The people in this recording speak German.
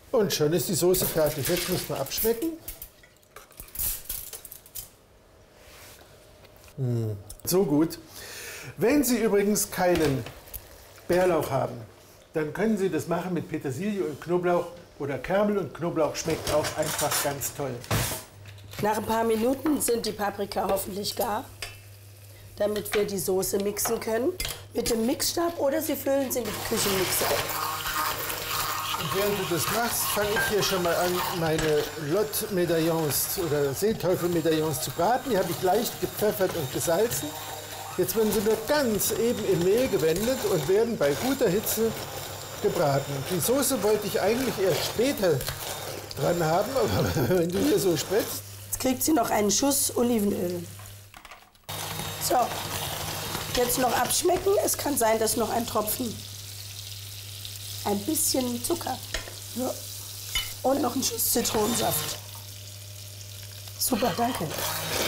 Und schon ist die Soße fertig. Jetzt müssen wir abschmecken. So gut. Wenn Sie übrigens keinen Bärlauch haben, dann können Sie das machen mit Petersilie und Knoblauch oder Kernel und Knoblauch schmeckt auch einfach ganz toll. Nach ein paar Minuten sind die Paprika hoffentlich gar, damit wir die Soße mixen können mit dem Mixstab oder Sie füllen sie mit Küchenmixer. Und während du das machst, fange ich hier schon mal an, meine Lot-Medaillons oder Seeteufel-Medaillons zu braten. Die habe ich leicht gepfeffert und gesalzen. Jetzt werden sie nur ganz eben im Mehl gewendet und werden bei guter Hitze gebraten. Die Soße wollte ich eigentlich erst später dran haben, aber wenn du hier so spritzt. Jetzt kriegt sie noch einen Schuss Olivenöl. So, jetzt noch abschmecken. Es kann sein, dass noch ein Tropfen, ein bisschen Zucker ja. Und noch ein Schuss Zitronensaft. Super, danke.